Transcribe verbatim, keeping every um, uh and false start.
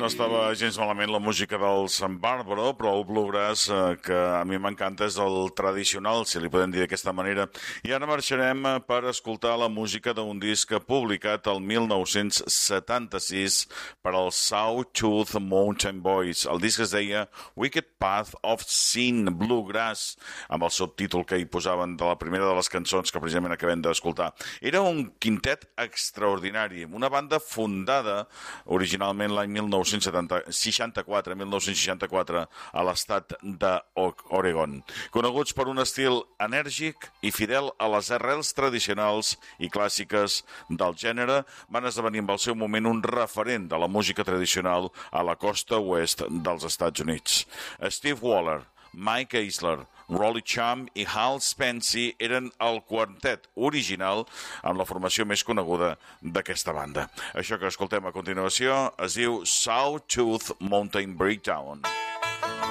No estava gens malament la música del San Barbaro, però el bluegrass eh, que a mi m'encanta és el tradicional, si li podem dir d'aquesta manera. I ara marxarem per escoltar la música d'un disc publicat el mil nou-cents setanta-sis per als Sawtooth Mountain Boys. El disc es deia Wicked Path of Sin Bluegrass, amb el subtítol que hi posaven de la primera de les cançons que precisament acabem d'escoltar. Era un quintet extraordinari, una banda fundada originalment l'any mil nou-cents seixanta-quatre mil nou-cents seixanta-quatre a l'estat d'Oregon. Coneguts per un estil enèrgic i fidel a les arrels tradicionals i clàssiques del gènere, van esdevenir amb el seu moment un referent de la música tradicional a la costa oest dels Estats Units. Steve Waller, Mike Eisler, Rolly Chump i Hal Spency eren el quartet original amb la formació més coneguda d'aquesta banda. Això que escoltem a continuació es diu Sawtooth Mountain Breakdown.